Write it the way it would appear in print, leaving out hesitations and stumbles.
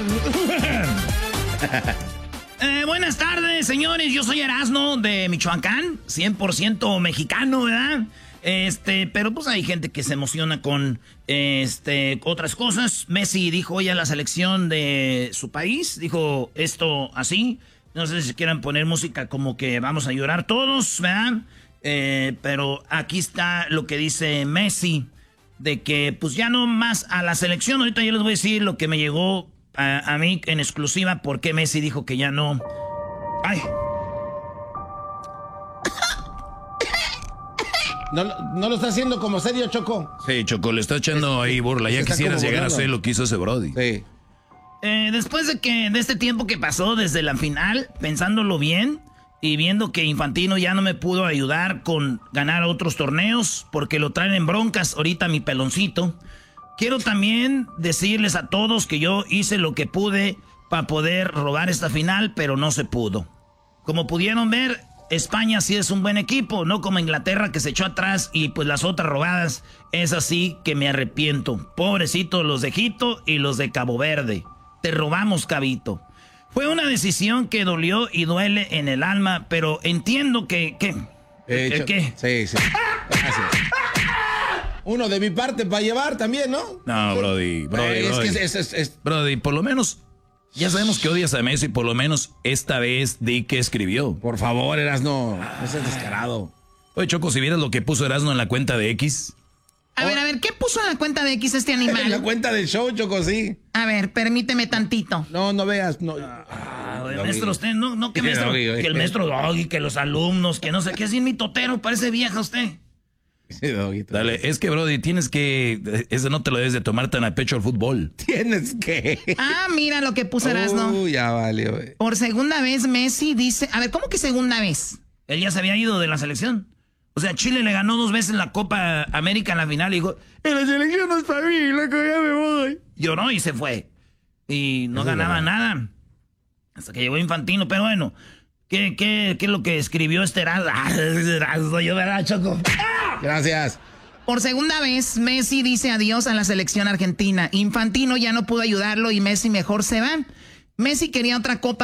Buenas tardes, señores. Yo soy Erasmo de Michoacán, 100% mexicano, ¿verdad? Pero pues hay gente que se emociona con otras cosas. Messi dijo hoy a la selección de su país, dijo esto así. No sé si quieran poner música como que vamos a llorar todos, ¿verdad? Pero aquí está lo que dice Messi, de que pues ya no más a la selección. Ahorita yo les voy a decir lo que me llegó a mí en exclusiva, porque Messi dijo que ya no. ¡Ay! No lo está haciendo como serio, Choco. Sí, Choco, le está echando ahí burla. Ya quisieras llegar a hacer lo que hizo ese Brody. Sí. Después de este tiempo que pasó desde la final, pensándolo bien y viendo que Infantino ya no me pudo ayudar con ganar otros torneos porque lo traen en broncas ahorita mi peloncito, quiero también decirles a todos que yo hice lo que pude para poder robar esta final, pero no se pudo. Como pudieron ver, España sí es un buen equipo, no como Inglaterra que se echó atrás y pues las otras robadas, es así que me arrepiento. Pobrecitos los de Egipto y los de Cabo Verde. Te robamos, Cabito. Fue una decisión que dolió y duele en el alma, pero entiendo que... ¿Qué? Sí. Gracias. Uno de mi parte para llevar también, ¿no? No, Brody. Brody, por lo menos... Ya sabemos que odias a Messi, por lo menos esta vez di que escribió. Por favor, Erasno, no seas descarado. Oye, Choco, si vieras lo que puso Erasno en la cuenta de X. A ver, ¿qué puso en la cuenta de X este animal? En la cuenta del show, Choco, sí. A ver, permíteme tantito. No veas, no. Maestro, usted, no, que maestro, que el maestro Doggy, que los alumnos, que no sé qué, es bien mi totero, parece vieja usted. Dale, es que, Brody, tienes que... Eso no te lo debes de tomar tan a pecho al fútbol. Tienes que... Ah, mira lo que puso Erasno. Ya valió. Por segunda vez Messi dice... A ver, ¿cómo que segunda vez? Él ya se había ido de la selección. O sea, Chile le ganó 2 veces la Copa América en la final y dijo... la selección no está bien, loco, ya me voy. Lloró y se fue. Y no ganaba nada. Hasta que llegó Infantino, pero bueno... ¿Qué es lo que escribió este Erasmo? Yo, ¿verdad, Choco? Gracias. Por segunda vez, Messi dice adiós a la selección argentina. Infantino ya no pudo ayudarlo y Messi mejor se va. Messi quería otra copa